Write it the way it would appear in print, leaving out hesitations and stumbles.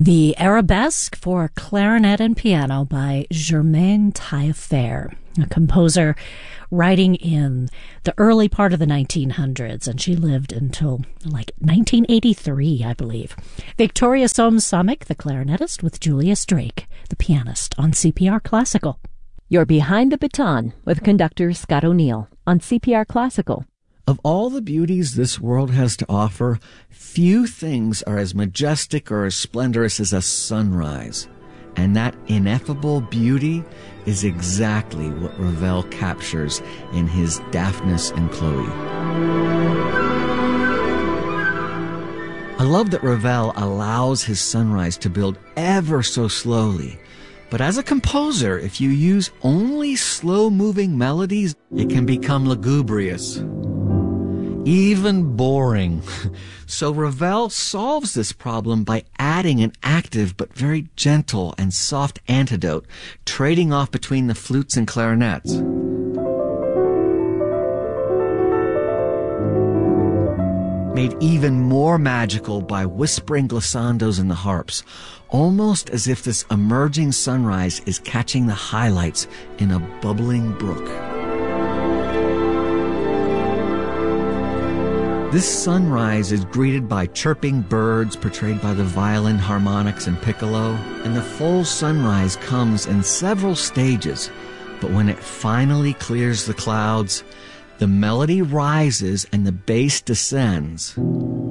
The Arabesque for Clarinet and Piano by Germaine Taillefer, a composer writing in the early part of the 1900s, and she lived until 1983, I believe. Victoria Soames-Samick, the clarinetist, with Julius Drake, the pianist, on CPR Classical. You're Behind the Baton with conductor Scott O'Neill on CPR Classical. Of all the beauties this world has to offer, few things are as majestic or as splendorous as a sunrise. And that ineffable beauty is exactly what Ravel captures in his Daphnis and Chloe. I love that Ravel allows his sunrise to build ever so slowly. But as a composer, if you use only slow-moving melodies, it can become lugubrious, even boring. So Ravel solves this problem by adding an active but very gentle and soft antidote, trading off between the flutes and clarinets. Made even more magical by whispering glissandos in the harps, almost as if this emerging sunrise is catching the highlights in a bubbling brook. This sunrise is greeted by chirping birds portrayed by the violin, harmonics, and piccolo, and the full sunrise comes in several stages, but when it finally clears the clouds, the melody rises and the bass descends.